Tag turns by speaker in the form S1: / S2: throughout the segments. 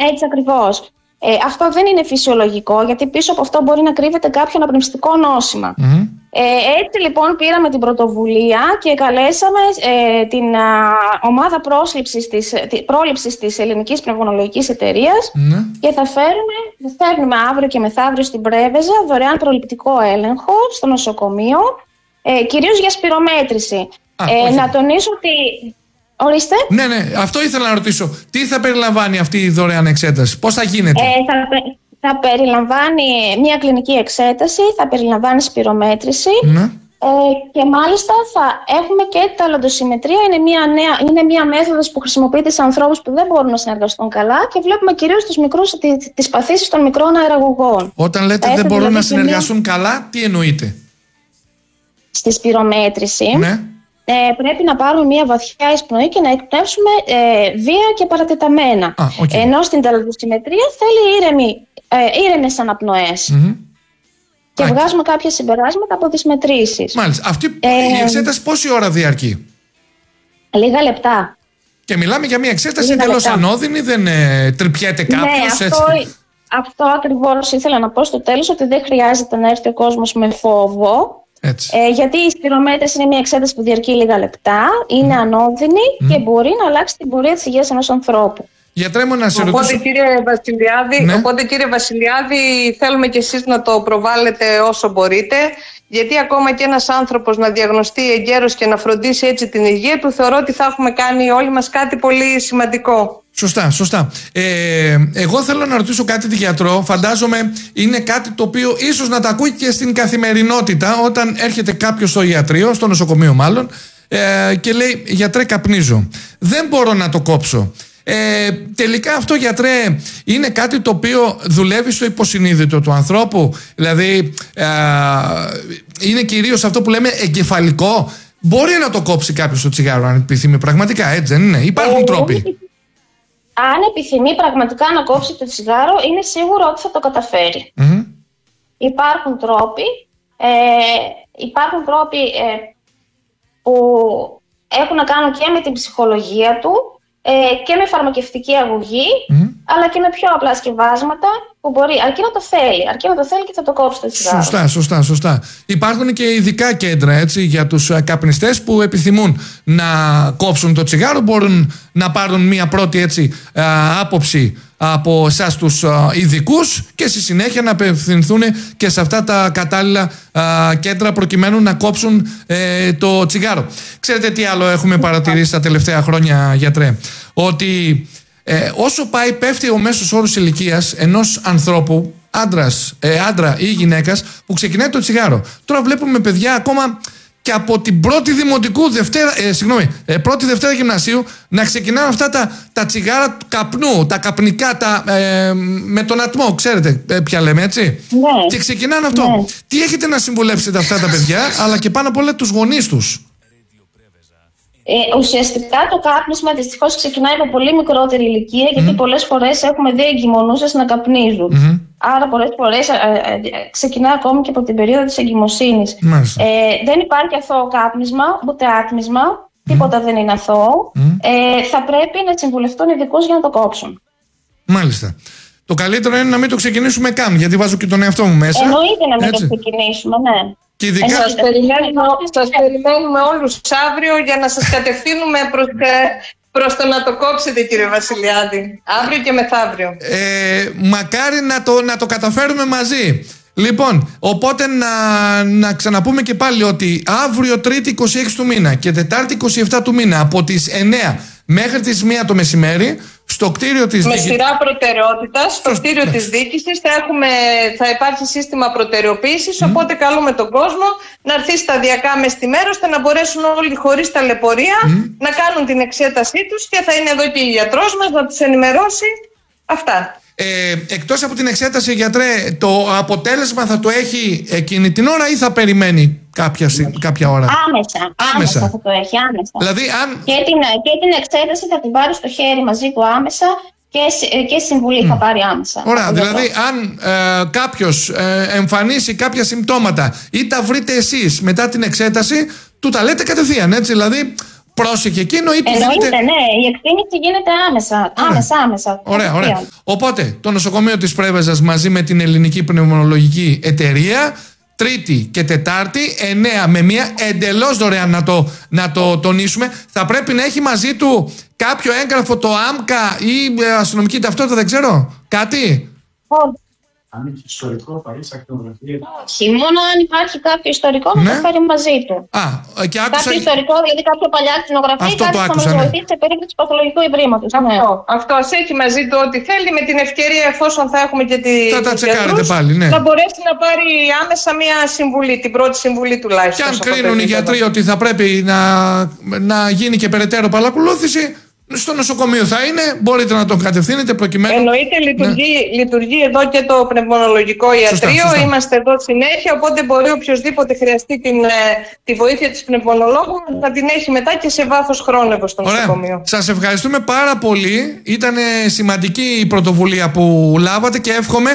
S1: Έτσι ακριβώς. Αυτό δεν είναι φυσιολογικό, γιατί πίσω από αυτό μπορεί να κρύβεται κάποιο αναπνευστικό νόσημα. Έτσι λοιπόν πήραμε την πρωτοβουλία και καλέσαμε την ομάδα πρόληψης της Ελληνικής Πνευμονολογικής Εταιρείας και θα φέρνουμε αύριο και μεθαύριο στην Πρέβεζα δωρεάν προληπτικό έλεγχο στο νοσοκομείο, κυρίως για σπυρομέτρηση. Να τονίσω ότι... Ορίστε.
S2: Ναι, αυτό ήθελα να ρωτήσω. Τι θα περιλαμβάνει αυτή η δωρεάν εξέταση, πώς θα γίνεται?
S1: Θα περιλαμβάνει μια κλινική εξέταση, θα περιλαμβάνει σπυρομέτρηση και μάλιστα θα έχουμε και ταλαντοσημετρία. Είναι μια μέθοδος που χρησιμοποιείται σε ανθρώπους που δεν μπορούν να συνεργαστούν καλά και βλέπουμε κυρίως τις παθήσεις των μικρών αεραγωγών.
S2: Όταν λέτε δεν μπορούν να συνεργαστούν καλά, τι εννοείτε?
S1: Στη σπυρομέτρηση πρέπει να πάρουμε μια βαθιά εισπνοή και να εκπνεύσουμε βία και παρατεταμένα. Ενώ στην ταλαντοσημετρία θέλει ήρεμες αναπνοές. Και βγάζουμε κάποια συμπεράσματα από τις μετρήσεις.
S2: Μάλιστα. Αυτή η εξέταση πόση ώρα διαρκεί?
S1: Λίγα λεπτά.
S2: Και μιλάμε για μια εξέταση εντελώς ανώδυνη, δεν τρυπιέται κάποιος.
S1: Ναι, αυτό ακριβώς ήθελα να πω στο τέλος, ότι δεν χρειάζεται να έρθει ο κόσμος με φόβο. Γιατί η σπυρομέτρηση είναι μια εξέταση που διαρκεί λίγα λεπτά, είναι ανώδυνη και μπορεί να αλλάξει την πορεία της υγείας ενός ανθρώπου.
S2: Γιατρέ μου, να σε ρωτήσω...
S3: Οπότε κύριε Βασιλιάδη, θέλουμε κι εσείς να το προβάλλετε όσο μπορείτε, γιατί ακόμα και ένας άνθρωπος να διαγνωστεί εγκαίρος και να φροντίσει έτσι την υγεία του, θεωρώ ότι θα έχουμε κάνει όλοι μας κάτι πολύ σημαντικό.
S2: Σωστά. Εγώ θέλω να ρωτήσω κάτι τη γιατρό. Φαντάζομαι είναι κάτι το οποίο ίσως να τα ακούει και στην καθημερινότητα, όταν έρχεται κάποιος στο ιατρείο, στο νοσοκομείο μάλλον, και λέει γιατρέ καπνίζω, δεν μπορώ να το κόψω. Τελικά αυτό, γιατρέ, είναι κάτι το οποίο δουλεύει στο υποσυνείδητο του ανθρώπου? Δηλαδή είναι κυρίως αυτό που λέμε εγκεφαλικό? Μπορεί να το κόψει κάποιος το τσιγάρο αν επιθυμεί πραγματικά, έτσι δεν είναι? Υπάρχουν τρόποι?
S1: Αν επιθυμεί πραγματικά να κόψει το τσιγάρο, είναι σίγουρο ότι θα το καταφέρει. Υπάρχουν τρόποι που έχουν να κάνουν και με την ψυχολογία του και με φαρμακευτική αγωγή, αλλά και με πιο απλά σκευάσματα που μπορεί, αρκεί να το θέλει και θα το κόψει το τσιγάρο.
S2: Σωστά. Υπάρχουν και ειδικά κέντρα, έτσι, για τους καπνιστές που επιθυμούν να κόψουν το τσιγάρο. Μπορούν να πάρουν μια πρώτη άποψη από εσάς τους ειδικούς και στη συνέχεια να απευθυνθούν και σε αυτά τα κατάλληλα κέντρα προκειμένου να κόψουν το τσιγάρο. Ξέρετε τι άλλο έχουμε παρατηρήσει τα τελευταία χρόνια, γιατρέ? Ότι όσο πέφτει ο μέσος όρος ηλικίας ενός ανθρώπου, άντρα ή γυναίκας, που ξεκινάει το τσιγάρο. Τώρα βλέπουμε παιδιά ακόμα και από την πρώτη δημοτικού, πρώτη Δευτέρα γυμνασίου, να ξεκινάνε αυτά τα τσιγάρα του καπνού, τα καπνικά, με τον ατμό, ξέρετε ποια λέμε, έτσι.
S1: Ναι.
S2: Και ξεκινάνε αυτό. Ναι. Τι έχετε να συμβουλεύσετε αυτά τα παιδιά, αλλά και πάνω απ' όλα τους γονείς τους?
S1: Ουσιαστικά το κάπνισμα δυστυχώς ξεκινάει από πολύ μικρότερη ηλικία, γιατί πολλές φορές έχουμε δει εγκυμονούσες να καπνίζουν. Άρα πολλές φορές ξεκινάει ακόμη και από την περίοδο της εγκυμοσύνης. Δεν υπάρχει αθώο κάπνισμα, ούτε άτμισμα, τίποτα δεν είναι αθώο. Θα πρέπει να συμβουλευτούν ειδικούς για να το κόψουν.
S2: Μάλιστα. Το καλύτερο είναι να μην το ξεκινήσουμε καν, γιατί βάζω και τον εαυτό μου μέσα.
S1: Εννοείται να μην το ξεκινήσουμε, ναι.
S3: Σας περιμένουμε όλους αύριο για να σας κατευθύνουμε προς το να το κόψετε, κύριε Βασιλιάδη. Αύριο και μεθαύριο.
S2: Μακάρι να το καταφέρουμε μαζί. Λοιπόν, οπότε να ξαναπούμε και πάλι ότι αύριο Τρίτη 26 του μήνα και Τετάρτη 27 του μήνα από τις 9 μέχρι τις 1 το μεσημέρι στο κτίριο της
S3: με σειρά προτεραιότητας, στο κτίριο της διοίκησης θα υπάρχει σύστημα προτεραιοποίησης, οπότε καλούμε τον κόσμο να έρθει σταδιακά μες τη μέρα, ώστε να μπορέσουν όλοι χωρίς ταλαιπωρία να κάνουν την εξέτασή τους και θα είναι εδώ και η γιατρός μας να τους ενημερώσει αυτά.
S2: Εκτός από την εξέταση, γιατρέ, το αποτέλεσμα θα το έχει εκείνη την ώρα ή θα περιμένει κάποια ώρα?
S1: Άμεσα θα το έχει, άμεσα.
S2: Δηλαδή,
S1: και την εξέταση θα την πάρει στο χέρι μαζί του άμεσα και συμβουλή θα πάρει άμεσα.
S2: Ωραία, δηλαδή αν κάποιος εμφανίσει κάποια συμπτώματα ή τα βρείτε εσείς μετά την εξέταση, του τα λέτε κατευθείαν, έτσι, δηλαδή πρόσεχε εκείνο ή του
S1: δίνετε... Ναι, η εκτίμηση γίνεται άμεσα.
S2: Ωραία. Οπότε το νοσοκομείο της Πρέβεζας μαζί με την Ελληνική Πνευμονολογική Εταιρεία Τρίτη και Τετάρτη 9 με 1 εντελώς δωρεάν, να το τονίσουμε. Θα πρέπει να έχει μαζί του κάποιο έγγραφο, το ΆΜΚΑ ή αστυνομική ταυτότητα, δεν ξέρω. Κάτι.
S4: Αν έχει ιστορικό, παλιές ακτινογραφίες.
S1: Όχι, μόνο αν υπάρχει κάποιο ιστορικό να το φέρει μαζί του.
S2: Και άκουσα...
S1: Κάποιο ιστορικό, δηλαδή κάποια παλιά ακτινογραφία,
S2: αυτό
S1: κάτι που θα μας βοηθήσει σε περίπτωση παθολογικού ευρήματος.
S3: Αυτό ας έχει μαζί του ό,τι θέλει, με την ευκαιρία, εφόσον θα έχουμε και τη.
S2: Θα τα τσεκάρετε πάλι, ναι.
S3: Να μπορέσει να πάρει άμεσα μια συμβουλή, την πρώτη συμβουλή τουλάχιστον.
S2: Και αν κρίνουν οι γιατροί ότι θα πρέπει να γίνει και περαιτέρω παρακολούθηση, στο νοσοκομείο θα είναι, μπορείτε να τον κατευθύνετε προκειμένου.
S3: Εννοείται, λειτουργεί εδώ και το πνευμονολογικό ιατρείο. Σωστά. Είμαστε εδώ συνέχεια, οπότε μπορεί οποιοδήποτε χρειαστεί τη βοήθεια της πνευμονολόγου να την έχει μετά και σε βάθος χρόνου εδώ στο νοσοκομείο. Σας
S2: ευχαριστούμε πάρα πολύ. Ήταν σημαντική η πρωτοβουλία που λάβατε και εύχομαι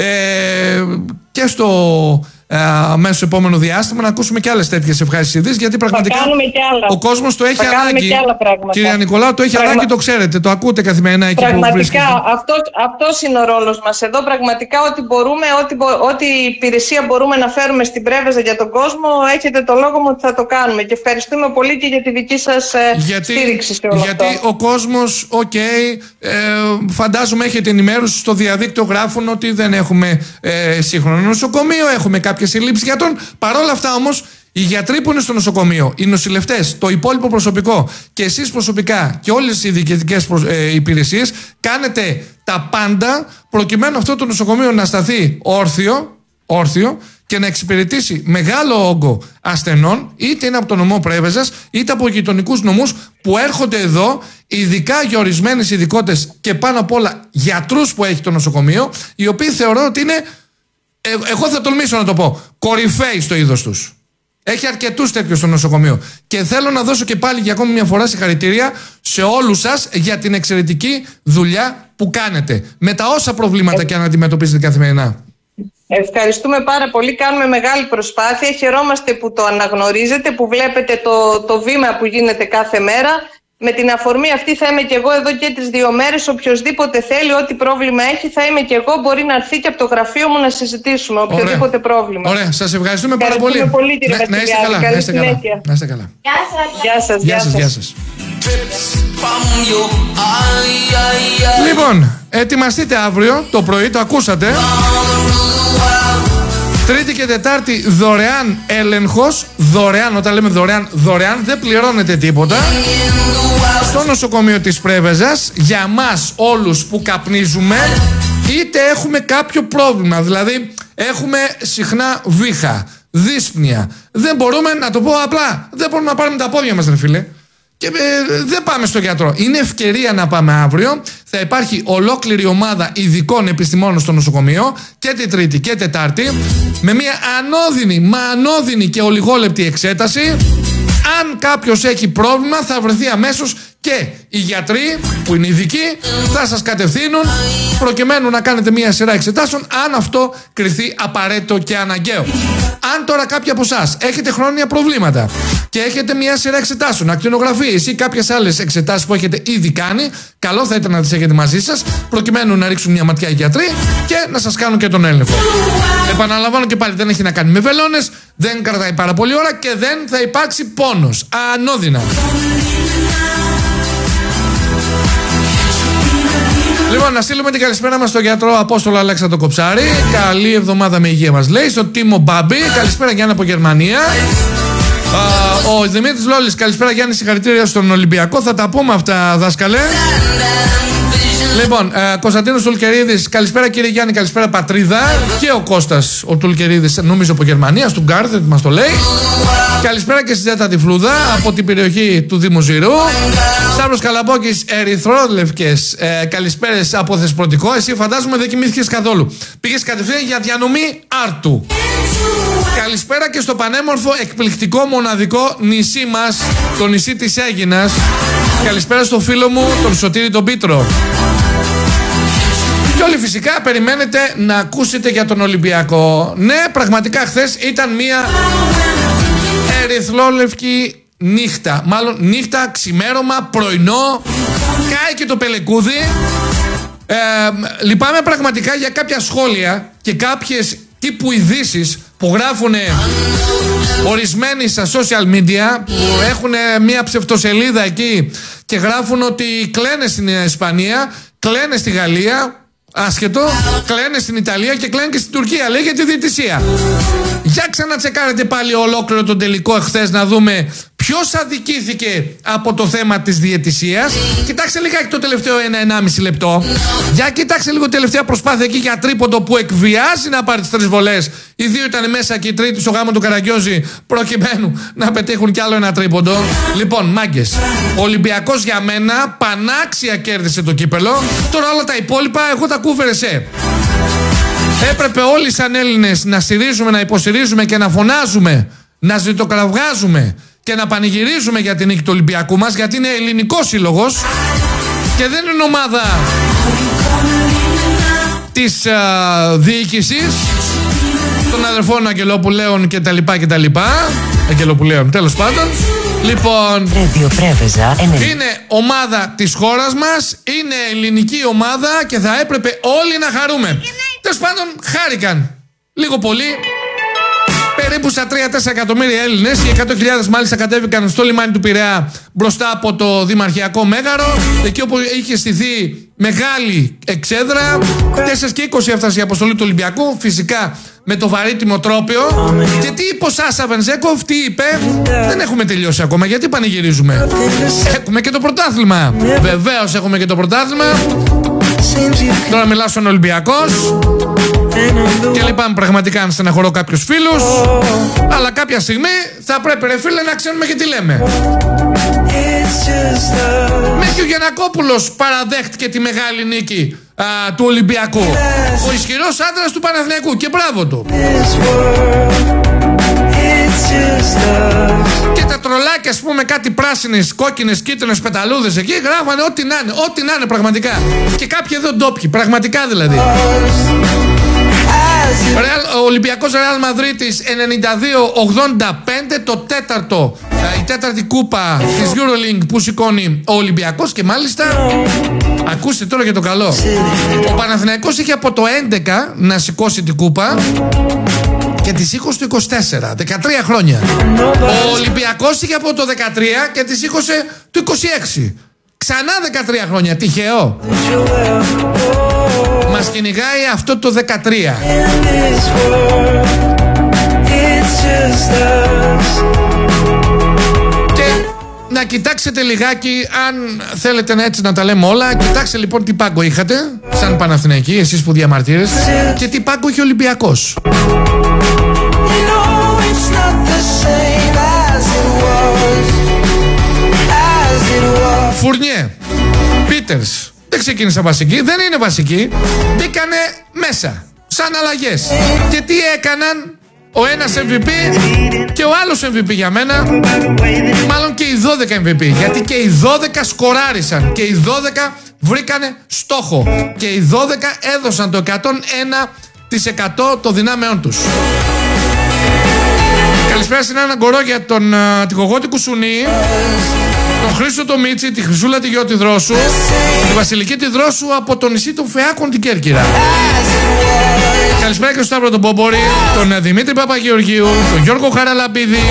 S2: και στο μέσα στο επόμενο διάστημα να ακούσουμε και άλλες τέτοιες ευχάριστες ειδήσεις, γιατί πραγματικά ο κόσμος το έχει ανάγκη. Κυρία Νικολάου, το έχει ανάγκη, το ξέρετε, το ακούτε καθημερινά εκεί που βρίσκεστε.
S3: Αυτός είναι ο ρόλος μας εδώ. Πραγματικά ό,τι υπηρεσία μπορούμε να φέρουμε στην Πρέβεζα για τον κόσμο, έχετε το λόγο μου ότι θα το κάνουμε. Και ευχαριστούμε πολύ και για τη δική σας στήριξη σε όλο αυτό.
S2: Γιατί ο κόσμος, φαντάζομαι έχετε ενημέρωση στο διαδίκτυο, γράφουν ότι δεν έχουμε σύγχρονο νοσοκομείο, έχουμε κάποιες ελλείψεις γιατρών. Παρόλα αυτά όμως, οι γιατροί που είναι στο νοσοκομείο, οι νοσηλευτές, το υπόλοιπο προσωπικό και εσείς προσωπικά και όλες οι διοικητικές υπηρεσίες κάνετε τα πάντα προκειμένου αυτό το νοσοκομείο να σταθεί όρθιο και να εξυπηρετήσει μεγάλο όγκο ασθενών, είτε είναι από το νομό Πρέβεζας είτε από γειτονικούς νομούς που έρχονται εδώ, ειδικά για ορισμένες ειδικότητες και πάνω απ' όλα γιατρούς που έχει το νοσοκομείο, οι οποίοι θεωρώ ότι είναι, εγώ θα τολμήσω να το πω, κορυφαίοι στο είδος τους. Έχει αρκετούς τέτοιους στο νοσοκομείο. Και θέλω να δώσω και πάλι για ακόμη μια φορά συγχαρητήρια σε όλους σας για την εξαιρετική δουλειά που κάνετε, με τα όσα προβλήματα και αν αντιμετωπίζετε καθημερινά.
S3: Ευχαριστούμε πάρα πολύ. Κάνουμε μεγάλη προσπάθεια. Χαιρόμαστε που το αναγνωρίζετε, που βλέπετε το βήμα που γίνεται κάθε μέρα. Με την αφορμή αυτή θα είμαι και εγώ εδώ και τις 2 μέρες. Οποιοςδήποτε θέλει, ό,τι πρόβλημα έχει, θα είμαι και εγώ. Μπορεί να έρθει και από το γραφείο μου να συζητήσουμε οποιοδήποτε πρόβλημα.
S2: Ωραία, σας ευχαριστούμε πάρα πολύ.
S3: Να είστε καλά.
S2: Να είστε καλά. Γεια σας. Λοιπόν, ετοιμαστείτε αύριο το πρωί, το ακούσατε. Τρίτη και Τετάρτη δωρεάν έλεγχος. Δωρεάν, όταν λέμε δωρεάν, δεν πληρώνετε τίποτα. Στο νοσοκομείο της Πρέβεζας, για μας όλους που καπνίζουμε, είτε έχουμε κάποιο πρόβλημα, δηλαδή έχουμε συχνά βήχα, δύσπνοια. Δεν μπορούμε, να το πω απλά, δεν μπορούμε να πάρουμε τα πόδια μας, ρε φίλε. Και δεν πάμε στο γιατρό. Είναι ευκαιρία να πάμε αύριο. Θα υπάρχει ολόκληρη ομάδα ειδικών επιστημόνων στο νοσοκομείο και τη Τρίτη και Τετάρτη, με μια ανώδυνη και ολιγόλεπτη εξέταση. Αν κάποιος έχει πρόβλημα, θα βρεθεί αμέσως και οι γιατροί που είναι ειδικοί θα σας κατευθύνουν προκειμένου να κάνετε μια σειρά εξετάσεων, αν αυτό κριθεί απαραίτητο και αναγκαίο. Αν τώρα κάποιοι από εσάς έχετε χρόνια προβλήματα και έχετε μια σειρά εξετάσεων, ακτινογραφίες ή κάποιες άλλες εξετάσεις που έχετε ήδη κάνει, καλό θα ήταν να τις έχετε μαζί σας προκειμένου να ρίξουν μια ματιά οι γιατροί και να σας κάνουν και τον έλεγχο. Επαναλαμβάνω και πάλι, δεν έχει να κάνει με βελόνες, δεν κρατάει πάρα πολύ ώρα και δεν θα υπάρξει πόνος. Ανώδυνα. Λοιπόν, να στείλουμε την καλησπέρα μας στον γιατρό Απόστολο Αλέξανδρο Κοψάρη. Καλή εβδομάδα με υγεία μας λέει. Στον Τίμο Μπάμπη. Καλησπέρα Γιάννα από Γερμανία. Ο Δημήτρης Λόλης. Καλησπέρα Γιάννη, συγχαρητήρια στον Ολυμπιακό. Θα τα πούμε αυτά, δάσκαλε. Λοιπόν, Κωνσταντίνος Τουλκερίδης. Καλησπέρα κύριε Γιάννη, καλησπέρα πατρίδα. Και ο Κώστας ο Τουλκερίδης, νομίζω από Γερμανία, του Γκάρδετ μας το λέει. Καλησπέρα και στη Ζέτα τη Φλούδα από την περιοχή του Δήμου Ζηρού. Σταύρος Καλαμπόκης, ερυθρόλευκες καλησπέρες από Θεσπρωτικό. Εσύ φαντάζομαι δεν κοιμήθηκες καθόλου. Πήγες κατευθείαν για διανομή άρτου. Καλησπέρα και στο πανέμορφο, εκπληκτικό, μοναδικό νησί μας, το νησί της Αίγινας. Καλησπέρα στο φίλο μου, τον Σωτήρη τον Πίτρο. Και όλοι φυσικά περιμένετε να ακούσετε για τον Ολυμπιακό. Ναι, πραγματικά χθες ήταν μια ερυθρόλευκη νύχτα, μάλλον νύχτα, ξημέρωμα, πρωινό, κάει και το πελεκούδι. Λυπάμαι πραγματικά για κάποια σχόλια και κάποιες τύπου ειδήσεις που γράφουν ορισμένοι στα social media, που έχουν μια ψευτοσελίδα εκεί και γράφουν ότι κλαίνε στην Ισπανία, κλαίνε στη Γαλλία, άσχετο, κλαίνε στην Ιταλία και κλαίνε και στην Τουρκία, λέει, για τη διαιτησία. Για ξανατσεκάρετε πάλι ολόκληρο τον τελικό εχθές να δούμε ποιος αδικήθηκε από το θέμα της διαιτησίας. Κοιτάξτε λιγάκι το τελευταίο 1-1,5 λεπτό. Για κοιτάξτε λίγο τελευταία προσπάθεια εκεί για τρίποντο που εκβιάζει να πάρει τις 3 βολές. Οι 2 ήταν μέσα και η τρίτη στο γάμο του Καραγκιόζη, προκειμένου να πετύχουν κι άλλο ένα τρίποντο. Λοιπόν, μάγκες, ο Ολυμπιακός για μένα πανάξια κέρδισε το κύπελο. Τώρα όλα τα υπόλοιπα εγώ τα κούβερεσέ. Έπρεπε όλοι σαν Έλληνες να στηρίζουμε, να υποστηρίζουμε και να φωνάζουμε, να ζητοκραυγάζουμε και να πανηγυρίζουμε για την νίκη του Ολυμπιακού μας, γιατί είναι ελληνικός σύλλογος και δεν είναι ομάδα της διοίκησης των αδερφών Αγγελόπουλέων και τα λοιπά. Αγγελοπουλέων, τέλος πάντων. Λοιπόν, είναι ομάδα της χώρας μας, είναι ελληνική ομάδα και θα έπρεπε όλοι να χαρούμε. Τέλος πάντων, χάρηκαν λίγο πολύ. Περίπου στα 3-4 εκατομμύρια Έλληνες, οι 100.000 μάλιστα κατέβηκαν στο λιμάνι του Πειραιά μπροστά από το Δημαρχιακό Μέγαρο, εκεί όπου είχε στηθεί μεγάλη εξέδρα. 4:20 έφτασε η αποστολή του Ολυμπιακού, φυσικά με το βαρύτιμο τρόπιο. Και τι είπε ο Σάσα Βενζέκοφ, τι είπε? Δεν έχουμε τελειώσει ακόμα, γιατί πανηγυρίζουμε? Έχουμε και το πρωτάθλημα. Βεβαίως έχουμε και το πρωτάθλημα. Τώρα μιλάω στον Ολυμπιακός και λυπάμαι πραγματικά αν στεναχωρώ κάποιους φίλους, αλλά κάποια στιγμή θα πρέπει, ρε φίλε, να ξέρουμε και τι λέμε. Μέχρι ο Γιαννακόπουλος παραδέχτηκε τη μεγάλη νίκη του Ολυμπιακού, ο ισχυρός άντρας του Παναθηναϊκού, και μπράβο του. Και τα τρολάκια, ας πούμε, κάτι πράσινες, κόκκινες, κίτρινες πεταλούδες εκεί γράφανε ό,τι να είναι, ό,τι να είναι πραγματικά. Και κάποιοι εδώ ντόπιοι, πραγματικά δηλαδή. Ο Ολυμπιακός Ρεάλ Μαδρίτης 92-85, το τέταρτο, η τέταρτη κούπα της EuroLeague που σηκώνει ο Ολυμπιακός. Και μάλιστα, ακούστε τώρα για το καλό, ο Παναθηναϊκός είχε από το 11 να σηκώσει την κούπα και τη σήκωσε το 24, 13 χρόνια. Ο Ολυμπιακός είχε από το 13 και τη σήκωσε το 26. Ξανά 13 χρόνια, τυχαίο? Μας κυνηγάει αυτό το 13. Και να κοιτάξετε λιγάκι, αν θέλετε έτσι να τα λέμε όλα. Κοιτάξτε λοιπόν τι πάγκο είχατε σαν Παναθηναϊκοί, εσείς που διαμαρτύρεστε, και τι πάγκο είχε ο Ολυμπιακός. Φουρνιέ, Πίτερς, δεν ξεκίνησαν βασικοί, δεν είναι βασικοί, μπήκανε μέσα σαν αλλαγές. Και τι έκαναν? Ο ένας MVP και ο άλλος MVP για μένα, μάλλον και οι 12 MVP, γιατί και οι 12 σκοράρισαν και οι 12 βρήκανε στόχο και οι 12 έδωσαν το 101% των δυνάμεών τους. Καλησπέρα στην Άννα Γκορό για τον Τυχογότη Κουσουνή, τον Χρήστο το Μίτσι, τη Χρυσούλα τη γιο τη Δρόσου, τη Βασιλική τη Δρόσου από το νησί των Φεάκων την Κέρκυρα. Καλησπέρα και στον Σταύρο τον Πομπορή, τον Δημήτρη Παπαγεωργίου, τον Γιώργο Χαραλαμπίδη.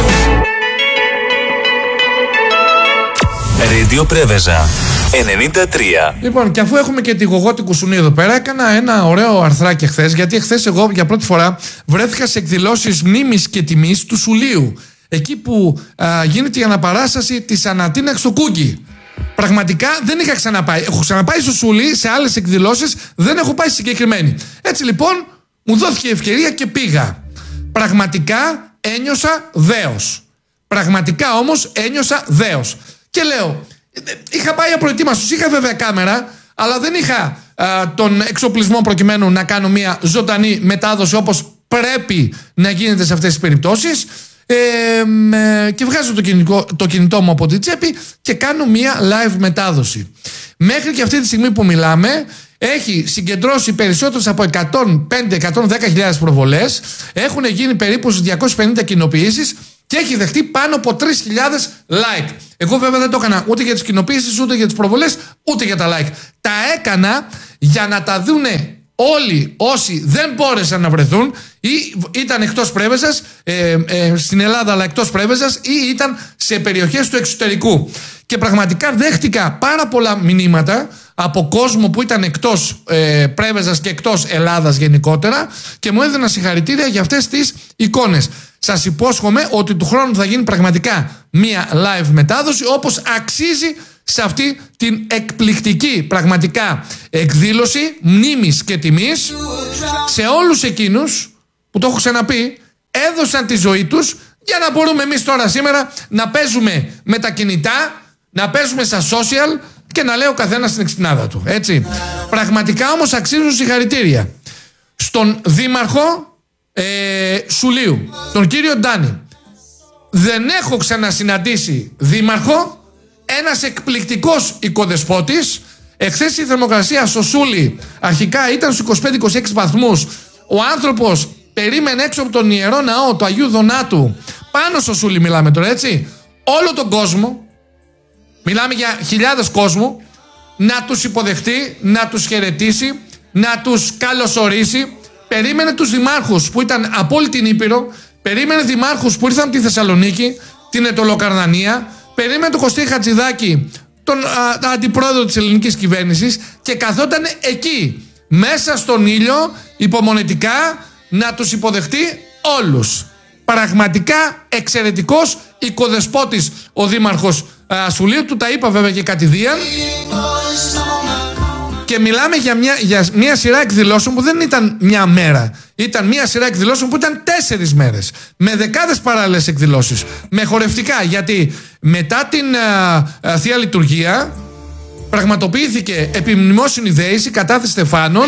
S5: Radio Πρέβεζα 93.
S2: Λοιπόν, και αφού έχουμε και τη Γογότη Κουσουνή εδώ πέρα, έκανα ένα ωραίο αρθράκι χθες, γιατί χθες εγώ για πρώτη φορά βρέθηκα σε εκδηλώσεις μνήμης και τιμής του Σουλίου. Εκεί που γίνεται η αναπαράσταση της Ανατίναξ στο Κούγκι. Πραγματικά δεν είχα ξαναπάει. Έχω ξαναπάει στο Σουλί σε άλλες εκδηλώσεις, δεν έχω πάει συγκεκριμένη. Έτσι λοιπόν μου δόθηκε η ευκαιρία και πήγα. Πραγματικά ένιωσα δέος. Πραγματικά όμως ένιωσα δέος. Και λέω, είχα πάει απροετοίμαστος, είχα βέβαια κάμερα, αλλά δεν είχα τον εξοπλισμό προκειμένου να κάνω μια ζωντανή μετάδοση όπως πρέπει να γίνεται σε αυτές τις περιπτώσεις. Και βγάζω το κινητό μου από την τσέπη και κάνω μια live μετάδοση. Μέχρι και αυτή τη στιγμή που μιλάμε έχει συγκεντρώσει περισσότερες από 105-110 χιλιάδες προβολές. Έχουν γίνει περίπου 250 κοινοποιήσεις και έχει δεχτεί πάνω από 3.000 like. Εγώ βέβαια δεν το έκανα ούτε για τις κοινοποίησεις, ούτε για τις προβολές, ούτε για τα like. Τα έκανα για να τα δούνε όλοι όσοι δεν μπόρεσαν να βρεθούν ή ήταν εκτός Πρέβεζας, στην Ελλάδα αλλά εκτός Πρέβεζας, ή ήταν σε περιοχές του εξωτερικού. Και πραγματικά δέχτηκα πάρα πολλά μηνύματα από κόσμο που ήταν εκτός Πρέβεζας και εκτός Ελλάδας γενικότερα και μου έδιναν συγχαρητήρια για αυτές τις εικόνες. Σας υπόσχομαι ότι του χρόνου θα γίνει πραγματικά μία live μετάδοση όπως αξίζει σε αυτή την εκπληκτική πραγματικά εκδήλωση μνήμης και τιμής σε όλους εκείνους που, το έχω ξαναπεί, έδωσαν τη ζωή τους για να μπορούμε εμείς τώρα σήμερα να παίζουμε με τα κινητά, να παίζουμε στα social και να λέει ο καθένας την εξυπνάδα του, έτσι. Πραγματικά όμως αξίζουν συγχαρητήρια στον δήμαρχο Σουλείου, τον κύριο Ντάνη. Δεν έχω ξανασυναντήσει δήμαρχο, ένας εκπληκτικός οικοδεσπότης. Εχθές η θερμοκρασία στο Σούλι αρχικά ήταν στους 25-26 βαθμούς. Ο άνθρωπος περίμενε έξω από τον Ιερό Ναό του Αγίου Δονάτου, πάνω στο Σούλι μιλάμε τώρα, έτσι, όλο τον κόσμο, μιλάμε για χιλιάδες κόσμου, να τους υποδεχτεί, να τους χαιρετήσει, να τους καλωσορίσει. Περίμενε τους δημάρχους που ήταν από όλη την Ήπειρο, περίμενε δημάρχους που ήρθαν από τη Θεσσαλονίκη, την Αιτωλοκαρνανία, περίμενε τον Κωστή Χατζηδάκη, τον αντιπρόεδρο της ελληνικής κυβέρνησης, και καθόταν εκεί, μέσα στον ήλιο, υπομονετικά, να τους υποδεχτεί όλους. Πραγματικά εξαιρετικός οικοδεσπότης ο δήμαρχος Σουλείου, του τα είπα βέβαια και κατηδίαν. Και μιλάμε για μια σειρά εκδηλώσεων που δεν ήταν μια μέρα. Ήταν μια σειρά εκδηλώσεων που ήταν 4 μέρες. Με δεκάδες παράλληλες εκδηλώσεις. Με χορευτικά. Γιατί μετά την Θεία Λειτουργία πραγματοποιήθηκε επιμνημόσυνη δέηση, κατάθεση στεφάνων,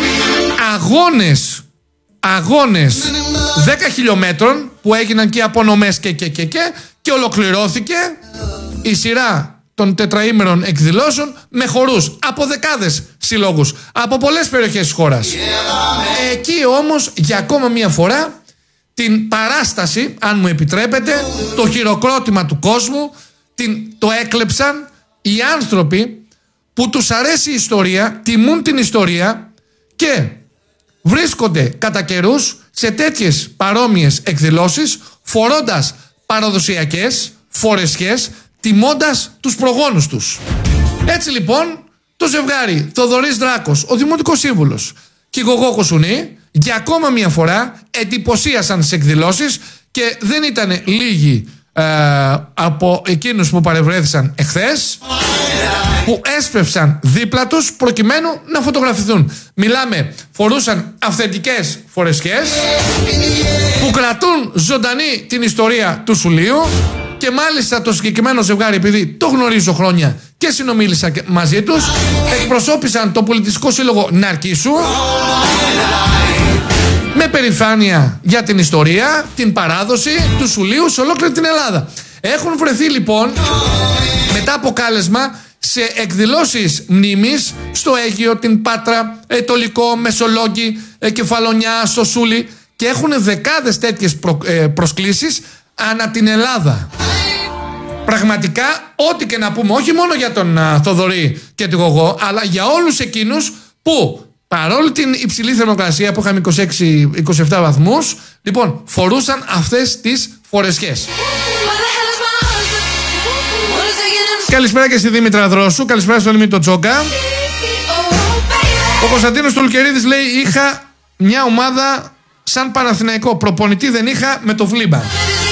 S2: αγώνες 10 χιλιόμετρων που έγιναν και απονομές και ολοκληρώθηκε η σειρά των τετραήμερων εκδηλώσεων με χορούς από δεκάδες συλλόγους από πολλές περιοχές της χώρας. Εκεί όμως για ακόμα μία φορά την παράσταση, αν μου επιτρέπετε, το χειροκρότημα του κόσμου το έκλεψαν οι άνθρωποι που τους αρέσει η ιστορία, τιμούν την ιστορία και βρίσκονται κατά καιρούς σε τέτοιες παρόμοιες εκδηλώσεις φορώντας παραδοσιακές φορεσιές, τιμώντας τους προγόνους τους. Έτσι λοιπόν το ζευγάρι Θοδωρής Δράκος, ο Δημοτικός Σύμβουλος, και η Γογό Κοσουνή για ακόμα μια φορά εντυπωσίασαν τις εκδηλώσεις και δεν ήταν λίγοι από εκείνους που παρευρέθησαν εχθές που έσπευσαν δίπλα τους προκειμένου να φωτογραφηθούν. Μιλάμε, φορούσαν αυθεντικές φορεσιές που κρατούν ζωντανή την ιστορία του Σουλείου. Και μάλιστα το συγκεκριμένο ζευγάρι, επειδή το γνωρίζω χρόνια και συνομίλησα μαζί τους, εκπροσώπησαν το Πολιτιστικό Σύλλογο Ναρκίσου με περηφάνεια για την ιστορία, την παράδοση του Σουλείου σε ολόκληρη την Ελλάδα. Έχουν βρεθεί λοιπόν μετά από κάλεσμα σε εκδηλώσεις μνήμης στο Αίγυο, την Πάτρα, το Λυκό, Μεσολόγγι, Κεφαλονιά, στο Σούλι, και έχουν δεκάδες τέτοιες προσκλήσεις ανά την Ελλάδα. Πραγματικά, ό,τι και να πούμε, όχι μόνο για τον Θοδωρή και τη Γογό, αλλά για όλους εκείνους που παρόλη την υψηλή θερμοκρασία που είχαμε 26-27 βαθμούς, λοιπόν, φορούσαν αυτές τις φορεσιές. Καλησπέρα και στη Δήμητρα Δρόσου, καλησπέρα στον Δημήτρη Τσόκα. Ο Κωνσταντίνος Τουλκερίδης λέει: είχα μια ομάδα σαν Παναθηναϊκό, προπονητή δεν είχα, με το Βλήμπα.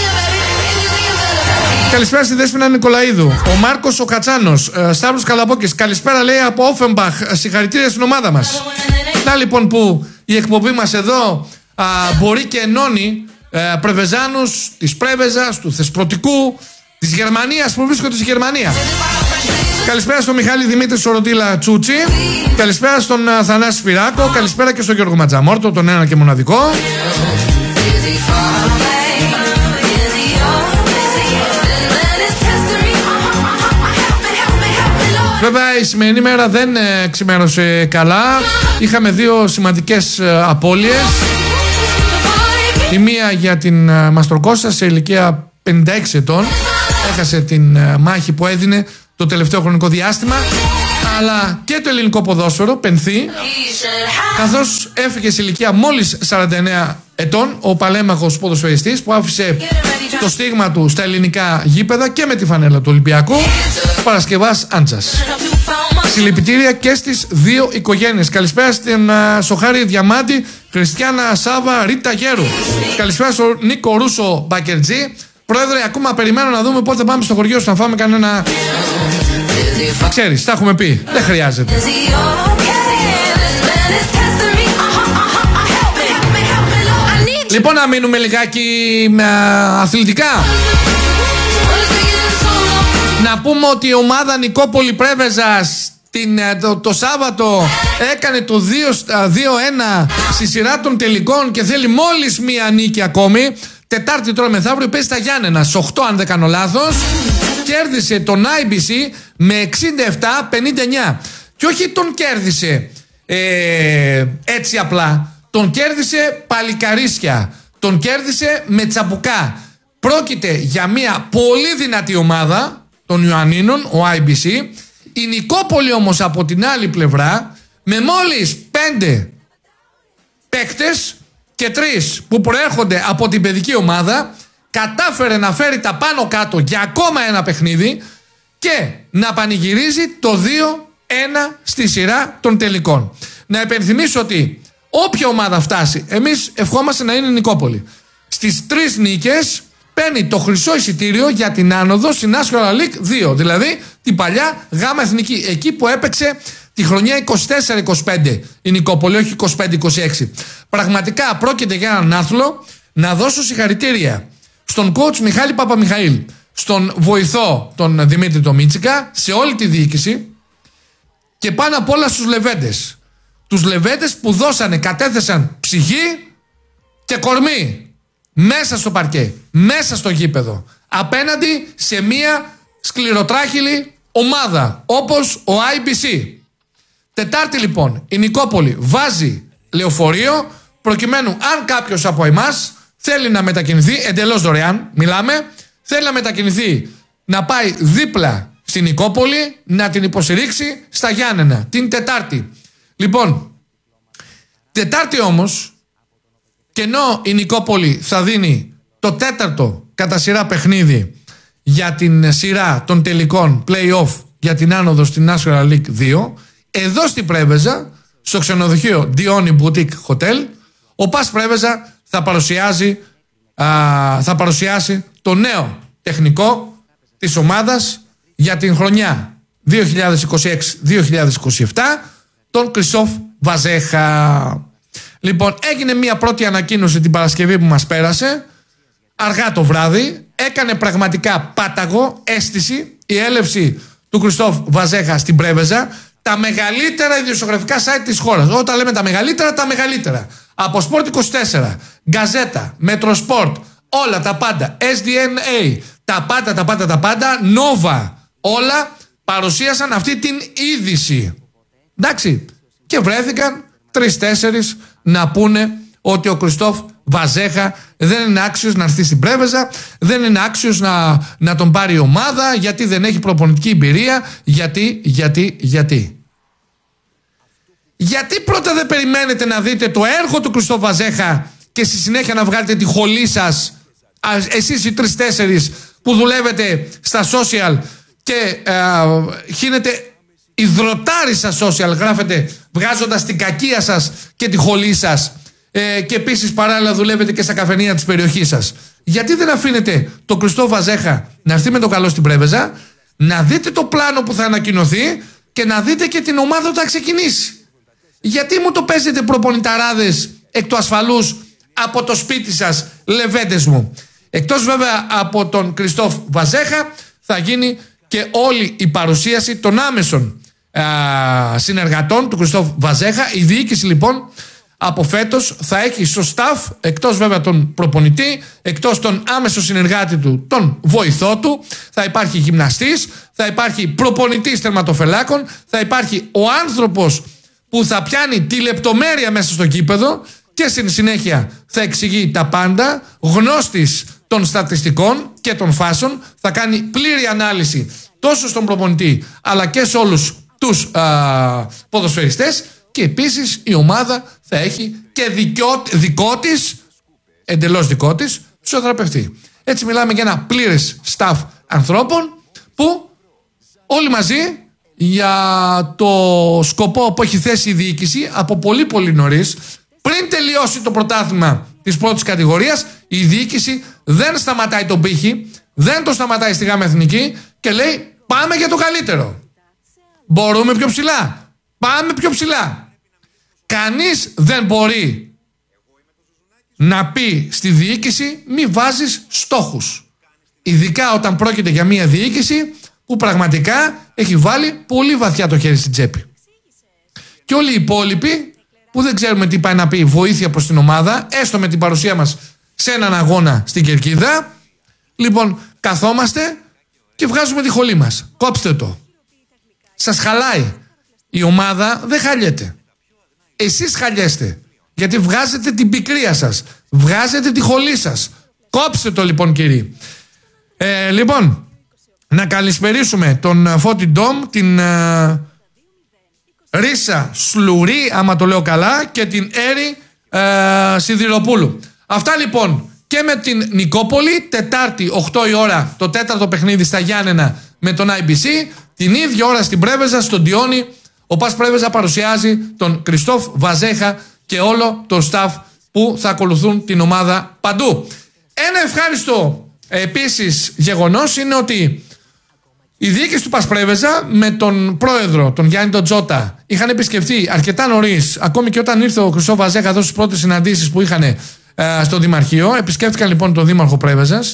S2: Καλησπέρα στη Δέσποινα Νικολαίδου. Ο Μάρκος ο Κατσάνος, Σταύρος Καλαμπόκης, καλησπέρα λέει από Όφεμπαχ, συγχαρητήρια στην ομάδα μας. Να λοιπόν που η εκπομπή μας εδώ μπορεί και ενώνει Πρεβεζάνους της Πρέβεζας, του Θεσπρωτικού, της Γερμανίας που βρίσκονται στη Γερμανία. Καλησπέρα στον Μιχάλη Δημήτρη Σοροτήλα Τσούτσι. Καλησπέρα στον Θανάση Σπυράκο. Καλησπέρα και στον Γιώργο Ματζαμόρτο, τον ένα και μοναδικό. Βέβαια η σημερινή μέρα δεν ξημέρωσε καλά. Είχαμε 2 σημαντικές απώλειες. Η μία για την Μαστροκώστα σε ηλικία 56 ετών. Έχασε την μάχη που έδινε το τελευταίο χρονικό διάστημα. Αλλά και το ελληνικό ποδόσφαιρο πενθεί, καθώς έφυγε σε ηλικία μόλις 49 ετών ο παλέμαχος ποδοσφαιριστής που άφησε το στίγμα του στα ελληνικά γήπεδα και με τη φανέλα του Ολυμπιακού, Παρασκευάς Άντσας. Συλληπιτήρια και στις δύο οικογένειες. Καλησπέρα στην Σοχάρη Διαμάντη, Χριστιανά Σάβα, Ρίτα Γέρου. Καλησπέρα στον Νίκο Ρούσο Μπακερτζή. Πρόεδρε, ακόμα περιμένω να δούμε πότε πάμε στο χωριό σου να φάμε κανένα. Ξέρεις, τα έχουμε πει. Δεν χρειάζεται. Λοιπόν, να μείνουμε λιγάκι αθλητικά. Να πούμε ότι η ομάδα Νικόπολη Πρέβεζας το Σάββατο έκανε το 2-1 στη σειρά των τελικών και θέλει μόλις μία νίκη ακόμη. Τετάρτη τώρα μεθαύριο παίζει στα Γιάννενα, 8 αν δεν κάνω λάθος. Κέρδισε τον IBC με 67-59. Και όχι τον κέρδισε έτσι απλά. Τον κέρδισε παλικαρίσια. Τον κέρδισε με τσαμπουκά. Πρόκειται για μια πολύ δυνατή ομάδα των Ιωαννίνων, ο IBC. Η Νικόπολη όμως από την άλλη πλευρά, με μόλις 5 παίκτες και 3 που προέρχονται από την παιδική ομάδα, κατάφερε να φέρει τα πάνω κάτω για ακόμα ένα παιχνίδι και να πανηγυρίζει το 2-1 στη σειρά των τελικών. Να υπενθυμίσω ότι όποια ομάδα φτάσει, εμείς ευχόμαστε να είναι η Νικόπολη. Στις 3 νίκες παίρνει το χρυσό εισιτήριο για την άνοδο στην National League 2, δηλαδή την παλιά Γάμα Εθνική, εκεί που έπαιξε τη χρονιά 24-25 η Νικόπολη, όχι 25-26. Πραγματικά πρόκειται για έναν άθλο. Να δώσω συγχαρητήρια στον coach Μιχάλη Παπαμιχαήλ, στον βοηθό τον Δημήτρη Τομίτσικα, σε όλη τη διοίκηση και πάνω απ' όλα στους Λεβέντες. Τους Λεβέντες που κατέθεσαν ψυχή και κορμί μέσα στο παρκέ, μέσα στο γήπεδο, απέναντι σε μια σκληροτράχυλη ομάδα όπως ο IBC. Τετάρτη λοιπόν η Νικόπολη βάζει λεωφορείο προκειμένου, αν κάποιος από εμάς θέλει να μετακινηθεί εντελώς δωρεάν, μιλάμε, θέλει να μετακινηθεί, να πάει δίπλα στην Νικόπολη, να την υποστηρίξει στα Γιάννενα την Τετάρτη. Λοιπόν, Τετάρτη όμως, και ενώ η Νικόπολη θα δίνει το 4ο κατά σειρά παιχνίδι για την σειρά των τελικών play-off για την άνοδο στην National League 2, εδώ στην Πρέβεζα, στο ξενοδοχείο Dioni Boutique Hotel, ο Πας Πρέβεζα θα παρουσιάσει το νέο τεχνικό της ομάδας για την χρονιά 2026-2027, τον Κριστόφ Βαζέχα. Λοιπόν, έγινε μια πρώτη ανακοίνωση την Παρασκευή που μας πέρασε, αργά το βράδυ. Έκανε πραγματικά πάταγο αίσθηση η έλευση του Κριστόφ Βαζέχα στην Πρέβεζα. Τα μεγαλύτερα ιδιοσιογραφικά site της χώρας. Όταν λέμε τα μεγαλύτερα. Από Sport 24, Γκαζέτα, Metrosport, όλα τα πάντα, SDNA, τα πάντα, Nova, όλα παρουσίασαν αυτή την είδηση. Εντάξει. Και βρέθηκαν 3-4 να πούνε ότι ο Κριστόφ Βαζέχα δεν είναι άξιος να έρθει στην Πρέβεζα, δεν είναι άξιος να τον πάρει η ομάδα, γιατί δεν έχει προπονητική εμπειρία, Γιατί πρώτα δεν περιμένετε να δείτε το έργο του Κριστόφ Βαζέχα και στη συνέχεια να βγάλετε τη χολή σας, εσείς οι 3-4 που δουλεύετε στα social και χύνετε υδροτάρι στα social, γράφετε βγάζοντας την κακία σας και τη χολή σας, και επίσης παράλληλα δουλεύετε και στα καφενεία της περιοχής σας. Γιατί δεν αφήνετε τον Κριστόφ Βαζέχα να έρθει με το καλό στην Πρέβεζα, να δείτε το πλάνο που θα ανακοινωθεί και να δείτε και την ομάδα που θα ξεκινήσει? Γιατί μου το παίζετε προπονηταράδες εκ του ασφαλούς από το σπίτι σας, Λεβέντες μου? Εκτός βέβαια από τον Κριστόφ Βαζέχα θα γίνει και όλη η παρουσίαση των άμεσων συνεργατών του Κριστόφ Βαζέχα. Η διοίκηση λοιπόν από φέτος θα έχει στο staff, εκτός βέβαια τον προπονητή, εκτός τον άμεσο συνεργάτη του, τον βοηθό του, θα υπάρχει γυμναστής, θα υπάρχει προπονητής τερματοφυλάκων, θα υπάρχει ο άνθρωπος που θα πιάνει τη λεπτομέρεια μέσα στο γήπεδο και στην συνέχεια θα εξηγεί τα πάντα, γνώστης των στατιστικών και και των φάσεων. Θα κάνει πλήρη ανάλυση τόσο στον προπονητή αλλά και σε όλους τους ποδοσφαιριστές. Και επίσης η ομάδα θα έχει και δικό της, εντελώς δικό της, φυσιοθεραπευτή. Έτσι μιλάμε για ένα πλήρες staff ανθρώπων που όλοι μαζί, για το σκοπό που έχει θέσει η διοίκηση από πολύ πολύ νωρίς, πριν τελειώσει το πρωτάθλημα της πρώτης κατηγορίας, η διοίκηση δεν σταματάει τον πύχη, δεν το σταματάει στη ΓΑΜΑ Εθνική και λέει πάμε για το καλύτερο. Μπορούμε πιο ψηλά. Πάμε πιο ψηλά. Κανείς δεν μπορεί να πει στη διοίκηση μη βάζεις στόχους. Ειδικά όταν πρόκειται για μια διοίκηση που πραγματικά έχει βάλει πολύ βαθιά το χέρι στην τσέπη. Και όλοι οι υπόλοιποι που δεν ξέρουμε τι πάει να πει βοήθεια προς την ομάδα, έστω με την παρουσία μας σε έναν αγώνα στην Κερκίδα, λοιπόν καθόμαστε και βγάζουμε τη χολή μας. Κόψτε το. Σας χαλάει. Η ομάδα δεν χαλιέται. Εσείς χαλιέστε. Γιατί βγάζετε την πικρία σας. Βγάζετε τη χολή σας. Κόψτε το λοιπόν κύριοι. Λοιπόν, να καλησπερίσουμε τον Φώτη Ντόμ, την Ρίσα Σλουρί, άμα το λέω καλά, και την Έρη Σιδηροπούλου. Αυτά λοιπόν και με την Νικόπολη, Τετάρτη 8 η ώρα, το τέταρτο παιχνίδι στα Γιάννενα με τον IBC. Την ίδια ώρα στην Πρέβεζα, στον Τιόνι, ο Πας Πρέβεζα παρουσιάζει τον Κριστόφ Βαζέχα και όλο το staff που θα ακολουθούν την ομάδα παντού. Ένα ευχάριστο επίσης γεγονός είναι ότι η διοίκηση του Πας Πρέβεζα με τον πρόεδρο, τον Γιάννη τον Τζότα, είχαν επισκεφτεί αρκετά νωρίς, ακόμη και όταν ήρθε ο Κριστόφ Βαζέχα εδώ στις πρώτες συναντήσεις που είχαν στο Δημαρχείο. Επισκέφτηκαν λοιπόν τον Δήμαρχο Πρέβεζας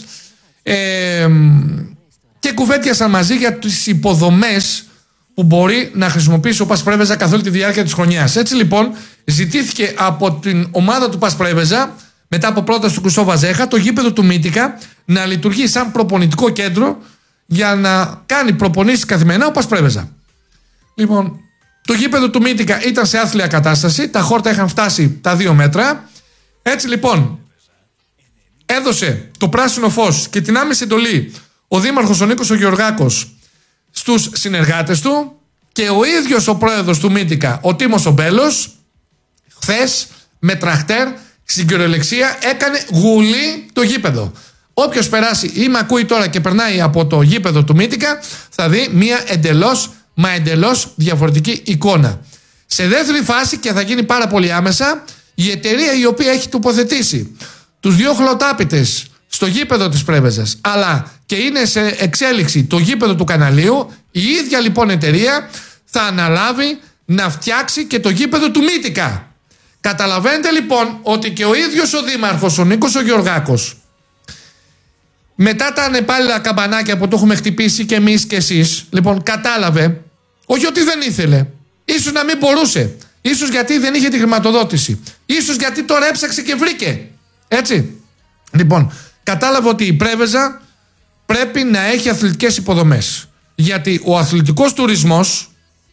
S2: και κουβέντιασαν μαζί για τις υποδομές που μπορεί να χρησιμοποιήσει ο Πας Πρέβεζα καθ' όλη τη διάρκεια της χρονιάς. Έτσι λοιπόν ζητήθηκε από την ομάδα του Πας Πρέβεζα, μετά από πρόταση του Κριστόφ Βαζέχα, το γήπεδο του Μύτικα να λειτουργεί σαν προπονητικό κέντρο για να κάνει προπονήσεις καθημερινά ο Πας Πρέβεζα. Λοιπόν, το γήπεδο του Μύτικα ήταν σε άθλια κατάσταση, τα χόρτα είχαν φτάσει τα 2 μέτρα. Έτσι λοιπόν έδωσε το πράσινο φως και την άμεση εντολή ο Δήμαρχος ο Νίκος ο Γεωργάκος στους συνεργάτες του και ο ίδιος ο πρόεδρος του Μύτικα, ο Τίμος ο Μπέλος, χθες με τραχτέρ στην κυριολεξία έκανε γουλή το γήπεδο. Όποιος περάσει ή με ακούει τώρα και περνάει από το γήπεδο του Μύτικα θα δει μια εντελώς διαφορετική εικόνα. Σε δεύτερη φάση, και θα γίνει πάρα πολύ άμεσα, η εταιρεία η οποία έχει τοποθετήσει τους 2 χλωτάπιτες στο γήπεδο της Πρέβεζας, αλλά και είναι σε εξέλιξη το γήπεδο του Καναλίου, η ίδια λοιπόν εταιρεία θα αναλάβει να φτιάξει και το γήπεδο του Μύτικα. Καταλαβαίνετε λοιπόν ότι και ο ίδιος ο Δήμαρχος, ο Νίκος ο Γεωργάκος, μετά τα ανεπάλληλα καμπανάκια που το έχουμε χτυπήσει και εμείς και εσείς, λοιπόν κατάλαβε, όχι ότι δεν ήθελε, ίσως να μην μπορούσε, ίσως γιατί δεν είχε τη χρηματοδότηση, ίσως γιατί τώρα έψαξε και βρήκε, έτσι. Λοιπόν, κατάλαβε ότι η Πρέβεζα πρέπει να έχει αθλητικές υποδομές, γιατί ο αθλητικός τουρισμός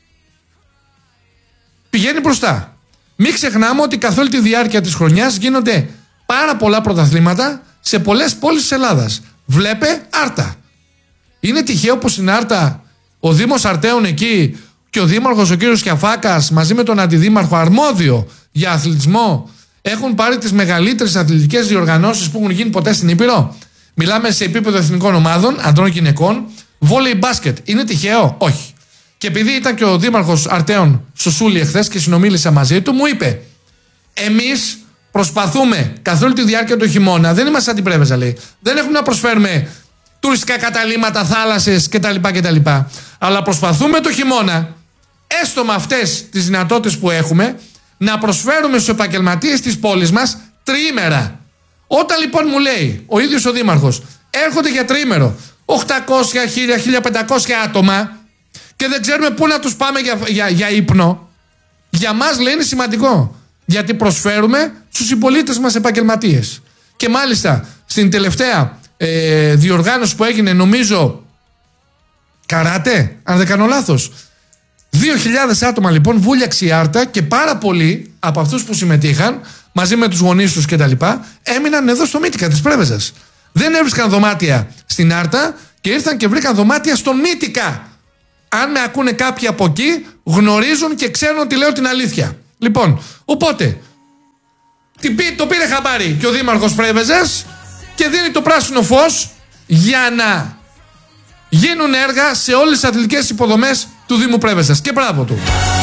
S2: πηγαίνει μπροστά. Μην ξεχνάμε ότι καθ' όλη τη διάρκεια της χρονιάς γίνονται πάρα πολλά πρωταθλήματα σε πολλές πόλεις της Ελλάδας. Βλέπε Άρτα. Είναι τυχαίο που στην Άρτα ο Δήμος Αρτέων εκεί και ο Δήμαρχος ο κύριος Κιαφάκας μαζί με τον Αντιδήμαρχο αρμόδιο για αθλητισμό έχουν πάρει τις μεγαλύτερες αθλητικές διοργανώσεις που έχουν γίνει ποτέ στην Ήπειρο. Μιλάμε σε επίπεδο εθνικών ομάδων, αντρών και γυναικών, βόλεϊ μπάσκετ. Είναι τυχαίο? Όχι. Και επειδή ήταν και ο Δήμαρχος Αρτέων στο Σούλι εχθές και συνομίλησα μαζί του, μου είπε: εμείς προσπαθούμε καθ' όλη τη διάρκεια του χειμώνα, δεν είμαστε σαν την Πρέβεζα, λέει. Δεν έχουμε να προσφέρουμε τουριστικά καταλύματα, θάλασσες κτλ. Αλλά προσπαθούμε το χειμώνα, έστω με αυτές τις δυνατότητες που έχουμε, να προσφέρουμε στους επαγγελματίες της πόλης μας τριήμερα. Όταν λοιπόν μου λέει ο ίδιος ο Δήμαρχος, έρχονται για τριήμερο 800, 1000, 1500 άτομα και δεν ξέρουμε πού να τους πάμε για ύπνο, για μας λέει είναι σημαντικό. Γιατί προσφέρουμε στους συμπολίτες μας επαγγελματίες. Και μάλιστα στην τελευταία διοργάνωση που έγινε, νομίζω καράτε, αν δεν κάνω λάθος, 2.000 άτομα λοιπόν βούλιαξε η Άρτα και πάρα πολλοί από αυτούς που συμμετείχαν μαζί με τους γονείς τους κτλ. Έμειναν εδώ στο Μύτικα της Πρέβεζας. Δεν έβρισκαν δωμάτια στην Άρτα και ήρθαν και βρήκαν δωμάτια στον Μύτικα. Αν με ακούνε κάποιοι από εκεί, γνωρίζουν και ξέρουν ότι λέω την αλήθεια. Λοιπόν, οπότε το πήρε χαμπάρι και ο Δήμαρχος Πρέβεζας και δίνει το πράσινο φως για να γίνουν έργα σε όλες τις αθλητικές υποδομές του Δήμου Πρέβεζας. Και μπράβο του.